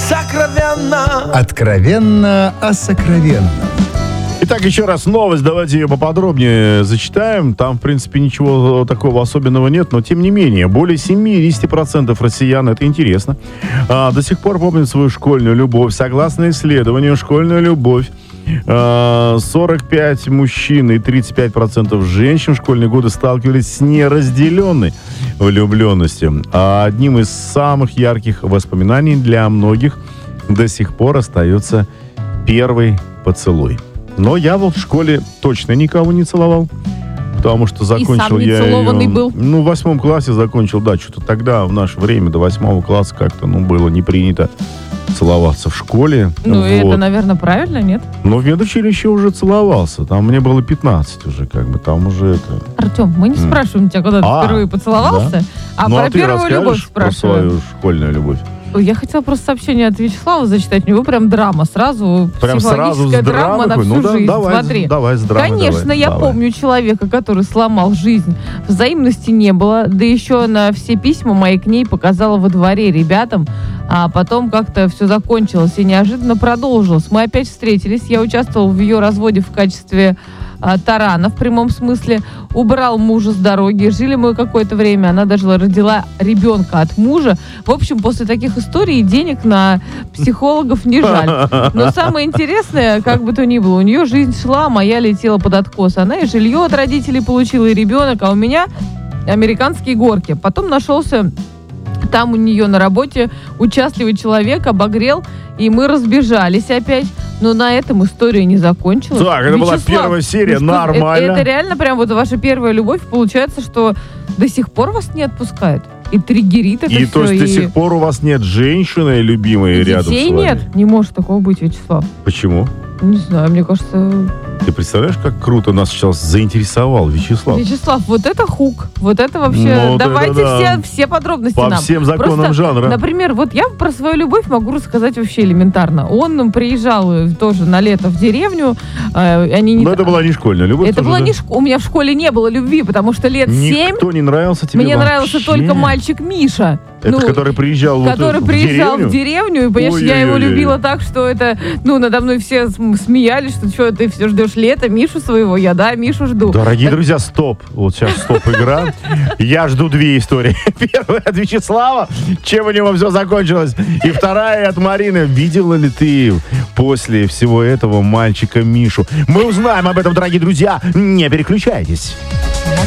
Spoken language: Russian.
сокровенно. Откровенно о сокровенном. Итак, еще раз новость, давайте ее поподробнее зачитаем. Там, в принципе, ничего такого особенного нет, но, тем не менее, более 70% россиян, это интересно, до сих пор помнят свою школьную любовь. Согласно исследованию, школьная любовь 45 мужчин и 35% женщин в школьные годы сталкивались с неразделенной влюбленностью. А одним из самых ярких воспоминаний для многих до сих пор остается первый поцелуй. Но я вот в школе точно никого не целовал, потому что закончил я ее... был. Ну, в 8 классе закончил, да, что-то тогда, в наше время, до 8 класса как-то, было не принято целоваться в школе. Ну, вот. Это, наверное, правильно, нет? Но в медучилище уже целовался, там мне было 15 уже, там уже это... Артем, мы не спрашиваем тебя, когда ты впервые поцеловался, да? А про первую любовь спрашиваем. Про свою школьную любовь. Я хотела просто сообщение от Вячеслава зачитать. У него прям драма сразу. Прям сразу с драма на всю жизнь. Смотри. Давай с драмой. Конечно, я помню человека, который сломал жизнь. Взаимности не было. Да еще на все письма мои к ней показала во дворе ребятам. А потом как-то все закончилось и неожиданно продолжилось. Мы опять встретились. Я участвовал в ее разводе в качестве тарана, в прямом смысле. Убрал мужа с дороги. Жили мы какое-то время. Она даже родила ребенка от мужа. В общем, после таких историй денег на психологов не жаль. Но самое интересное, как бы то ни было, у нее жизнь шла, моя летела под откос. Она и жилье от родителей получила, и ребенок, а у меня американские горки. Потом нашелся там у нее на работе участливый человек, обогрел, и мы разбежались опять. Но на этом история не закончилась. Так, это была первая серия, нормально. Это реально прям вот ваша первая любовь. Получается, что до сих пор вас не отпускает. И триггерит это и все. То есть до сих пор у вас нет женщины любимой рядом с вами? Детей нет. Не может такого быть, Вячеслав. Почему? Не знаю, мне кажется... Ты представляешь, как круто нас сейчас заинтересовал Вячеслав? Вячеслав, вот это хук. Вот это вообще... Ну, давайте да. все подробности по нам. Всем законам просто, жанра. Например, вот я про свою любовь могу рассказать вообще элементарно. Он приезжал тоже на лето в деревню. Но это была не школьная любовь. Это была не У меня в школе не было любви, потому что лет 7... Никто не нравился тебе Мне вообще? нравился только мальчик Миша. Это который приезжал в деревню, и, понимаешь, я его любила так, что это, надо мной все смеялись, что ты все ждешь лета, Мишу своего, Мишу жду. Дорогие друзья, стоп. Вот сейчас стоп-игра. Я жду 2 истории. Первая от Вячеслава, чем у него все закончилось. И вторая от Марины. Видела ли ты после всего этого мальчика Мишу? Мы узнаем об этом, дорогие друзья. Не переключайтесь.